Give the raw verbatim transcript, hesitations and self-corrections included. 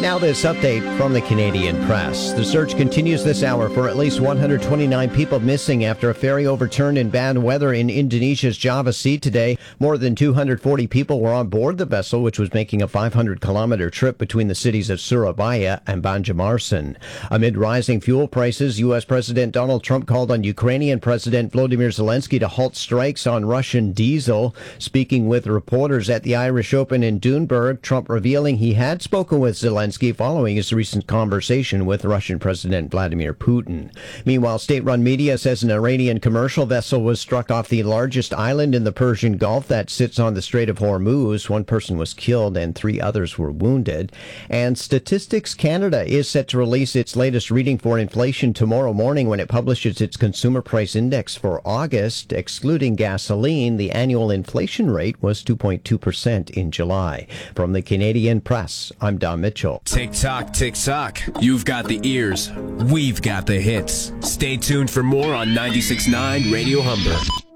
Now this update from the Canadian Press. The search continues this hour for at least one hundred twenty-nine people missing after a ferry overturned in bad weather in Indonesia's Java Sea today. More than two hundred forty people were on board the vessel, which was making a five hundred kilometer trip between the cities of Surabaya and Banjarmasin. Amid rising fuel prices, U S. President Donald Trump called on Ukrainian President Volodymyr Zelensky to halt strikes on Russian diesel. Speaking with reporters at the Irish Open in Dunberg, Trump revealing he had spoken with Zelensky following his recent conversation with Russian President Vladimir Putin. Meanwhile, state-run media says an Iranian commercial vessel was struck off the largest island in the Persian Gulf that sits on the Strait of Hormuz. One person was killed and three others were wounded. And Statistics Canada is set to release its latest reading for inflation tomorrow morning when it publishes its consumer price index for August. Excluding gasoline, the annual inflation rate was two point two percent in July. From the Canadian Press, I'm Don Mitchell. Tick tock, tick tock. You've got the ears. We've got the hits. Stay tuned for more on ninety-six point nine Radio Humber.